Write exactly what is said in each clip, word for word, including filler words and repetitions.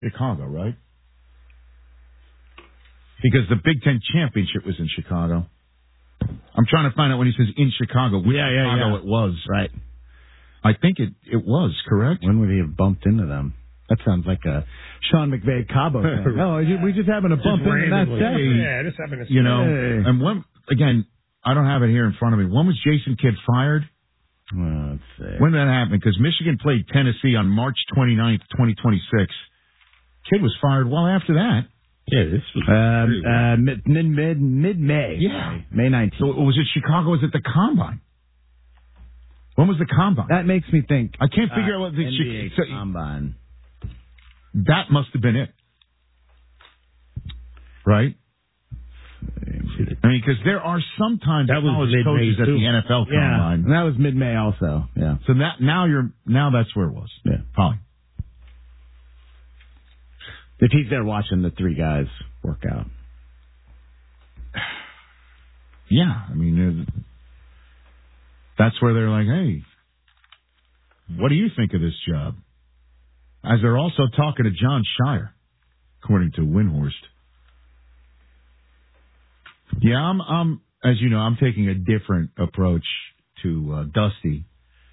Chicago, right? Because the Big Ten championship was in Chicago. I'm trying to find out when he says in Chicago, which yeah, yeah, Chicago yeah. it was. Right. I think it, it was, correct? When would he have bumped into them? That sounds like a Sean McVay Cabo thing. No, we just happened to bump into that stuff. Yeah, just happened to You know, hey. and when, again, I don't have it here in front of me. When was Jason Kidd fired? Well, let's see. When did that happen? Because Michigan played Tennessee on March twenty-ninth, twenty twenty-six. Kidd was fired well after that. Yeah, this was um, uh, mid mid mid mid May. Yeah, May nineteenth. So was it Chicago? Was it the Combine? When was the Combine? That makes me think. I can't figure uh, out what the N B A so, Combine. That must have been it, right? I mean, because there are sometimes that was college coaches at the N F L yeah, Combine. And that was mid May also. Yeah. So that now you're now that's where it was. Yeah, probably. If he's there watching the three guys work out. Yeah, I mean, uh, that's where they're like, hey, what do you think of this job? As they're also talking to John Shire, according to Windhorst. Yeah, I'm, I'm, as you know, I'm taking a different approach to uh, Dusty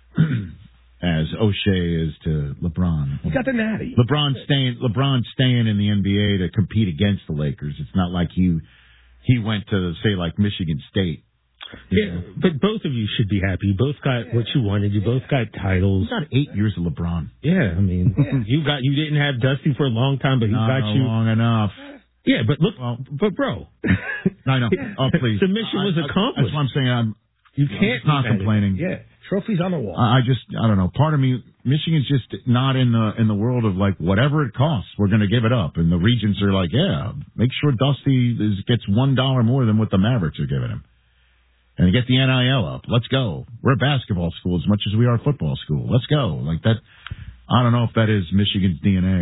as O'Shea is to LeBron. He got the natty. LeBron staying, LeBron staying in the N B A to compete against the Lakers. It's not like he he went to say like Michigan State. Yeah, know? But both of you should be happy. You both got what you wanted. You both got titles. You got eight years of LeBron. Yeah, I mean, yeah. you got you didn't have Dusty for a long time, but he not got you long enough. Yeah, but look, well, but bro, I know. Oh, please, the mission was I, accomplished. That's what I'm saying. I'm. You can't. I'm not complaining. Yeah, trophies on the wall. I just, I don't know. Part of me, Michigan's just not in the in the world of like whatever it costs, we're going to give it up. And the Regents are like, yeah, make sure Dusty is, gets one dollar more than what the Mavericks are giving him, and get the N I L up. Let's go. We're a basketball school as much as we are a football school. Let's go. Like that. I don't know if that is Michigan's D N A.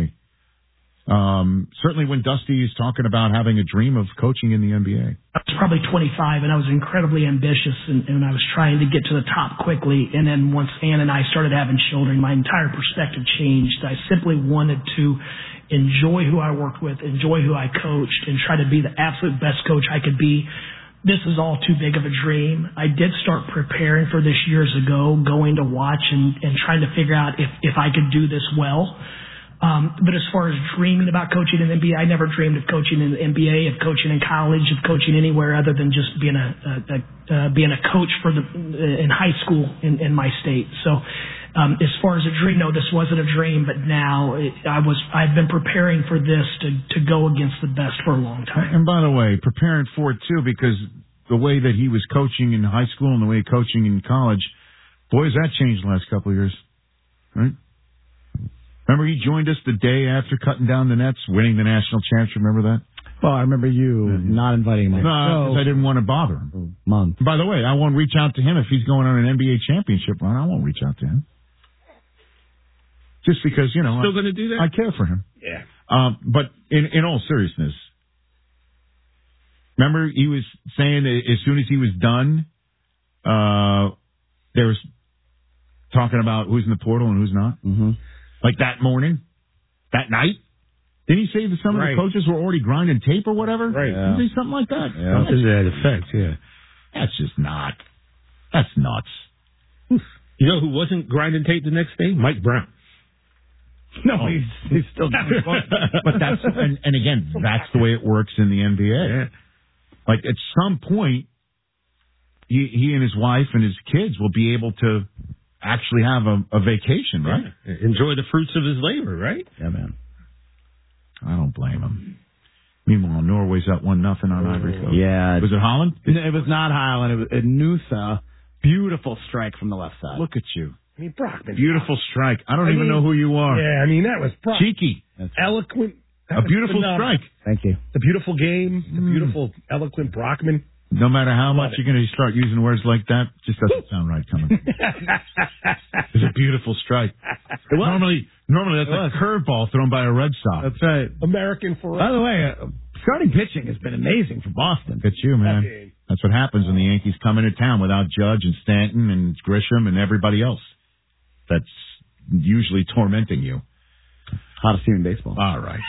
Um, certainly when Dusty is talking about having a dream of coaching in the N B A. I was probably twenty-five, and I was incredibly ambitious, and, and I was trying to get to the top quickly. And then once Ann and I started having children, my entire perspective changed. I simply wanted to enjoy who I worked with, enjoy who I coached, and try to be the absolute best coach I could be. This is all too big of a dream. I did start preparing for this years ago, going to watch and, and trying to figure out if, if I could do this well. Um, but as far as dreaming about coaching in the N B A, I never dreamed of coaching in the N B A, of coaching in college, of coaching anywhere other than just being a, a, a uh, being a coach for the in high school in, in my state. So, um, as far as a dream, no, this wasn't a dream. But now it, I was I've been preparing for this to to go against the best for a long time. And by the way, preparing for it too, because the way that he was coaching in high school and the way coaching in college, boy, has that changed the last couple of years, right? Remember, he joined us the day after cutting down the nets, winning the national championship. Remember that? Well, I remember you mm-hmm. not inviting him. No, because I didn't want to bother him. Month. By the way, I won't reach out to him if he's going on an N B A championship run. I won't reach out to him. Just because, you know. Still going to do that? I care for him. Yeah. Um, but in, in all seriousness, remember he was saying that as soon as he was done, uh, there was talking about who's in the portal and who's not. Mm-hmm. Like that morning, that night. Didn't he say that some right. of the coaches were already grinding tape or whatever? Right. Yeah. Didn't he say something like that? Yeah. Something to that effect, yeah. That's just not. That's nuts. You know who wasn't grinding tape the next day? Mike Brown. No, oh. he's, he's still doing it. But that's, and, and again, that's the way it works in the N B A. Yeah. Like at some point, he, he and his wife and his kids will be able to actually have a, a vacation, right? Yeah. Enjoy the fruits of his labor, right? Yeah, man. I don't blame him. Meanwhile, Norway's up one nothing on Ivory Coast. Yeah. Was it Holland? It was not Holland. It was uh, Nusa. Beautiful strike from the left side. Look at you. I mean, Brockman. Beautiful strike. I don't I even mean, know who you are. Yeah, I mean, that was Brock. Cheeky. That's eloquent. That a beautiful strike. Thank you. The beautiful game. The mm. beautiful, eloquent Brockman. No matter how much you're going to start using words like that, just doesn't sound right coming. It's a beautiful strike. Normally, normally that's a curveball thrown by a Red Sox. That's right. American for. By the way, uh, starting pitching has been amazing for Boston. Look at you, man. That's what happens when the Yankees come into town without Judge and Stanton and Grisham and everybody else. That's usually tormenting you. Hottest team in baseball. All right.